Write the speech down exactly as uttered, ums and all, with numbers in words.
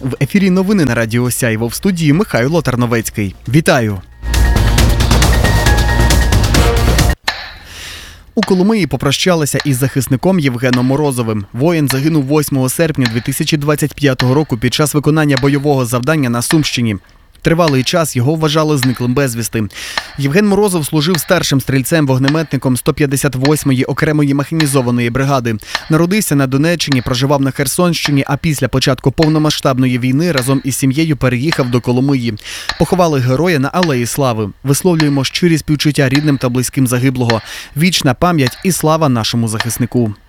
В ефірі новини на Радіо Сяйво, в студії Михайло Тарновецький. Вітаю! У Коломиї попрощалися із захисником Євгеном Морозовим. Воїн загинув восьмого серпня дві тисячі двадцять п'ятого року під час виконання бойового завдання на Сумщині. Тривалий час його вважали зниклим безвісти. Євген Морозов служив старшим стрільцем-вогнеметником сто п'ятдесят восьмої окремої механізованої бригади. Народився на Донеччині, проживав на Херсонщині, а після початку повномасштабної війни разом із сім'єю переїхав до Коломиї. Поховали героя на Алеї Слави. Висловлюємо щирі співчуття рідним та близьким загиблого. Вічна пам'ять і слава нашому захиснику.